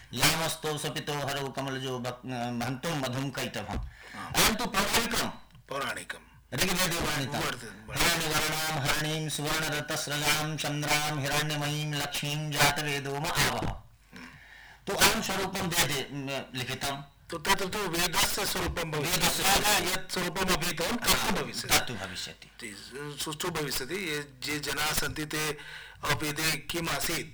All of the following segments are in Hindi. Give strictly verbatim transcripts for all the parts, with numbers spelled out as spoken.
यामस्तो सपितो हरौ कमलजो महंतो मधुम कैटभम् अयं तु पौराणिकम् पौराणिकम ऋग्वेदे वर्णितम् हिरण्यवर्णां हरणीं सुवर्णरतस्रजां चन्द्रां हिरण्यमयीं लक्ष्मीं जातवेदो म आवह। तो अयं स्वरूपं वेदे लिखितं। तो तत्र तु वेदस्य स्वरूपं भविष्यति, यत् स्वरूपम् अभिहितं तत्तु भविष्यति तत्तु भविष्यति सुष्ठु भविष्यति। ये ये जनाः सन्ति ते अवेदे किम् आसीत्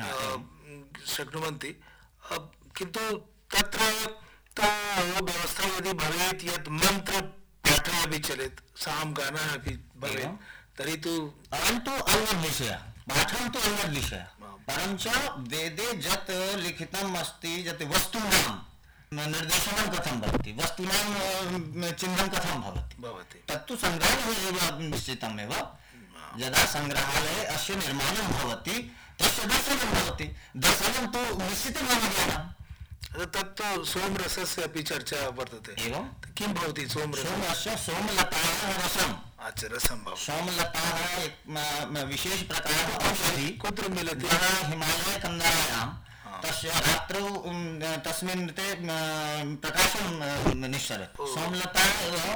शक्नुवन्ति, किन्तु तत्र व्यवस्था यदि भवेत् यत् मन्त्र पाठः अपि चलेत्, सामगानः अपि भवेत्, तर्हि तु अयं तु अन्यः विषयः, पाठं तु अन्यः विषयः, परञ्च वेदे यत् लिखितम् अस्ति यत् वस्तूनां निर्देशनं कथं भवति, वस्तूनां चिह्नं कथं भवति भवति तत्तु सङ्ग्रहालये एव निश्चितमेव। यदा सङ्ग्रहालये अस्य निर्माणं भवति तस्य दर्शनं भवति, दर्शनं तु निश्चितमेव ज्ञानं। तत्तु सोमरसस्य अपि चर्चा वर्तते। एवं किं भवति सोमरसः? सोमरसस्य सोमलतायाः रसम्। अच्छा, रसं भवति। सोमलताः एक विशेष प्रकारः औषधि कुत्र मिलति? हिमालयकन्दरायां तस्य रात्रौ तस्मिन् ते प्रकाशं निश्सरति। सोमलता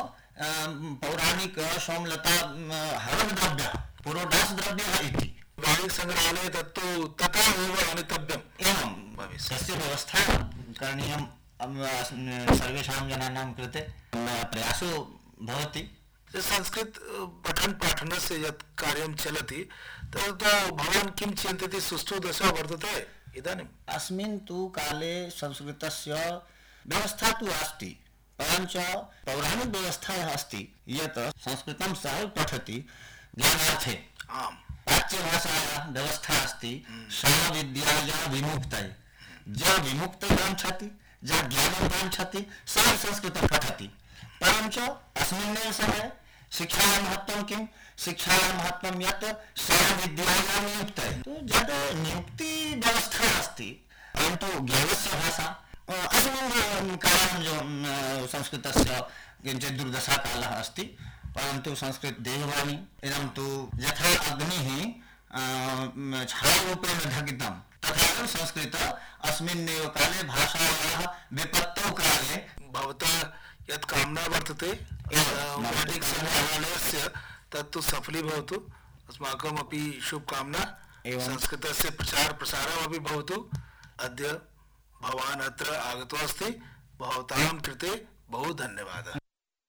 एव पौराणिक सोमलता हरणद्रव्यः, पुरोडास् द्रव्यः इति। वैदिक संग्रहालये तत्तु तथा एव आनेतव्यम्। एवं तस्य व्यवस्था करणीयं सर्वेषां जनानां कृते प्रयासो भवति। संस्कृत पठन पाठनस्य यत् कार्यं चलति तत् भवान् किं चिन्तयति, सुष्ठु दशा वर्तते इदानीम्? अस्मिन् तु काले संस्कृतस्य व्यवस्था तु अस्ति, परञ्च पौराणिक व्यवस्था अस्ति यत् संस्कृतं सः पठति ज्ञानार्थे। आम्, प्राच्यभाषायाः व्यवस्था अस्ति सा विद्याया विमुक्तये, ज विमुक्तं वाञ्छति, ज ज्ञानं वाञ्छति, सः संस्कृतं पठति। परञ्च अस्मिन्नेव समये शिक्षायाः महत्त्वं किं? शिक्षायाः महत्त्वं यत् सा विद्याया नियुक्तये। तो यद् नियुक्ति व्यवस्था अस्ति, परन्तु ज्ञानस्य भाषा अस्मिन् काले जो संस्कृतस्य किञ्चित् दुर्दशा कालः अस्ति, परन्तु संस्कृत देववाणी इदं तु यथा अग्निः छायारूपेण दग्धं तथा संस्कृत अस्मिन्नेव काले भाषायाः विपत्तौ काले भवतः यत् कामना वर्तते वैदिक संग्रहालयस्य तत्तु सफलीभवतु, अस्माकम् अपि शुभकामना। संस्कृतस्य प्रचार प्रसारमपि भवतु। अद्य भवान् अत्र आगतो अस्ति, भवतां कृते बहु धन्यवादः।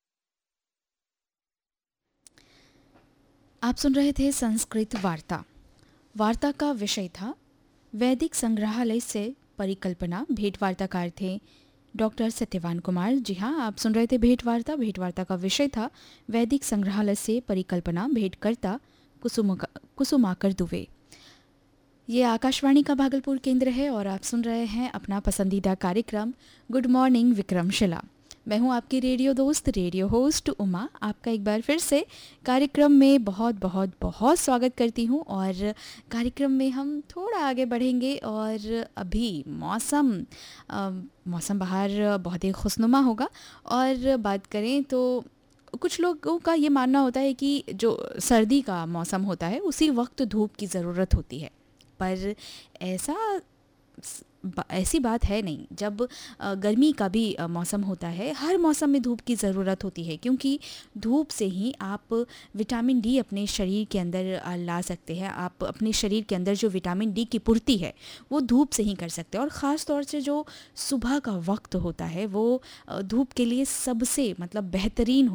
आप सुन रहे थे संस्कृत वार्ता। वार्ता का विषय था वैदिक संग्रहालय से परिकल्पना। भेंट वार्ताकार थे डॉक्टर सत्यवान कुमार। जी हाँ, आप सुन रहे थे भेंट वार्ता। भेंट वार्ता का विषय था वैदिक संग्रहालय से परिकल्पना। भेंटकर्ता कुसुम कुसुमाकर दुबे। ये आकाशवाणी का भागलपुर केंद्र है और आप सुन रहे हैं अपना पसंदीदा कार्यक्रम गुड मॉर्निंग विक्रमशिला। मैं हूं आपकी रेडियो दोस्त, रेडियो होस्ट उमा। आपका एक बार फिर से कार्यक्रम में बहुत बहुत बहुत स्वागत करती हूं। और कार्यक्रम में हम थोड़ा आगे बढ़ेंगे और अभी मौसम आ, मौसम बाहर बहुत ही खुशनुमा होगा। और बात करें तो कुछ लोगों का ये मानना होता है कि जो सर्दी का मौसम होता है उसी वक्त धूप की ज़रूरत होती है, पर ऐसा ऐसी बात है नहीं। जब गर्मी का भी मौसम होता है, हर मौसम में धूप की ज़रूरत होती है, क्योंकि धूप से ही आप विटामिन डी अपने शरीर के अंदर ला सकते हैं। आप अपने शरीर के अंदर जो विटामिन डी की पूर्ति है वो धूप से ही कर सकते हैं। और ख़ास तौर से जो सुबह का वक्त होता है वो धूप के लिए सबसे मतलब बेहतरीन